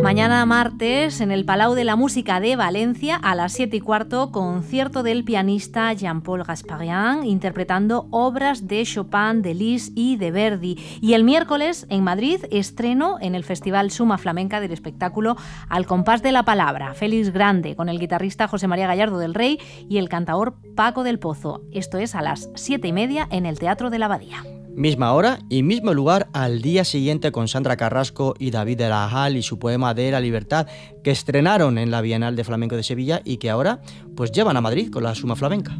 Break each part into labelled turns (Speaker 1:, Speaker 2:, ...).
Speaker 1: mañana martes en el Palau de la Música de Valencia a las 7:15, concierto del pianista Jean-Paul Gasparian interpretando obras de Chopin, de Liszt y de Verdi. Y el miércoles en Madrid estreno en el Festival Suma Flamenca del espectáculo Al compás de la palabra, Félix Grande, con el guitarrista José María Gallardo del Rey y el cantaor Paco del Pozo. Esto es a las 7:30 en el Teatro de la Abadía.
Speaker 2: Misma hora y mismo lugar al día siguiente con Sandra Carrasco y David de la Hal y su poema de la libertad, que estrenaron en la Bienal de Flamenco de Sevilla y que ahora pues llevan a Madrid con la Suma Flamenca.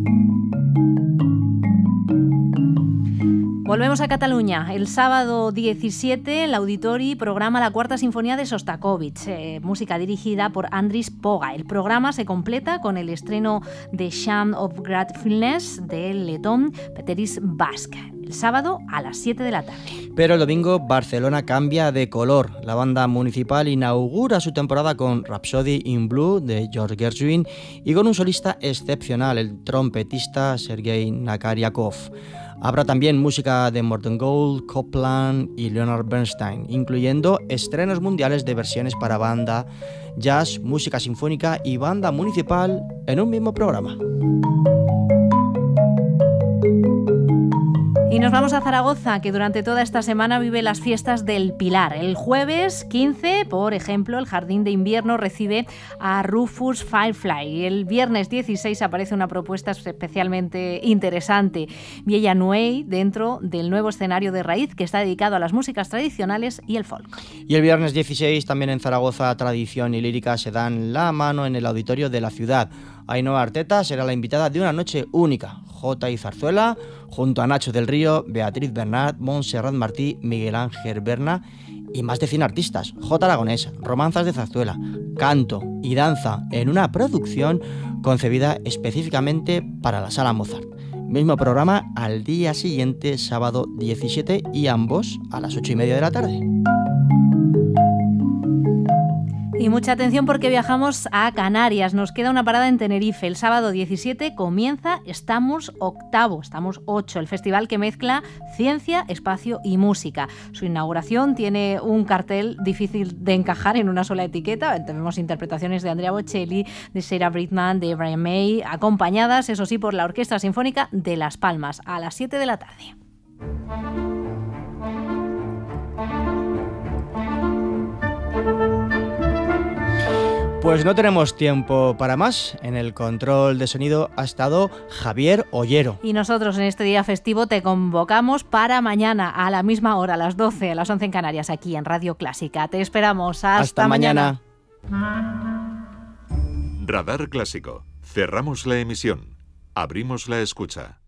Speaker 1: Volvemos a Cataluña. El sábado 17 el Auditori programa la Cuarta Sinfonía de Sostakovich, música dirigida por Andris Poga. El programa se completa con el estreno de Chant of Gratefulness del letón Peteris Basc, el sábado a las 7 de la tarde.
Speaker 2: Pero el domingo Barcelona cambia de color. La banda municipal inaugura su temporada con Rhapsody in Blue de George Gershwin y con un solista excepcional, el trompetista Sergei Nakariakov. Habrá también música de Morten Gold, Copland y Leonard Bernstein, incluyendo estrenos mundiales de versiones para banda, jazz, música sinfónica y banda municipal en un mismo programa.
Speaker 1: Y nos vamos a Zaragoza, que durante toda esta semana vive las fiestas del Pilar. El jueves 15, por ejemplo, el Jardín de Invierno recibe a Rufus Firefly. El viernes 16 aparece una propuesta especialmente interesante, Vieja Nuei, dentro del nuevo escenario de Raíz, que está dedicado a las músicas tradicionales y el folk.
Speaker 2: Y el viernes 16, también en Zaragoza, tradición y lírica se dan la mano en el auditorio de la ciudad. Ainhoa Arteta será la invitada de una noche única. Jota y Zarzuela, junto a Nacho del Río, Beatriz Bernat, Montserrat Martí, Miguel Ángel Berna y más de 100 artistas. Jota Aragonés, romanzas de zarzuela, canto y danza en una producción concebida específicamente para la Sala Mozart. Mismo programa al día siguiente, sábado 17, y ambos a las 8:30 de la tarde.
Speaker 1: Y mucha atención porque viajamos a Canarias. Nos queda una parada en Tenerife. El sábado 17 comienza Estamos Octavo, Estamos 8, el festival que mezcla ciencia, espacio y música. Su inauguración tiene un cartel difícil de encajar en una sola etiqueta. Tenemos interpretaciones de Andrea Bocelli, de Sarah Brightman, de Brian May, acompañadas, eso sí, por la Orquesta Sinfónica de Las Palmas, a las 7 de la tarde.
Speaker 2: Pues no tenemos tiempo para más. En el control de sonido ha estado Javier Ollero.
Speaker 1: Y nosotros en este día festivo te convocamos para mañana a la misma hora, a las 12, a las 11 en Canarias, aquí en Radio Clásica. Te esperamos. Hasta mañana.
Speaker 3: Radar Clásico. Cerramos la emisión. Abrimos la escucha.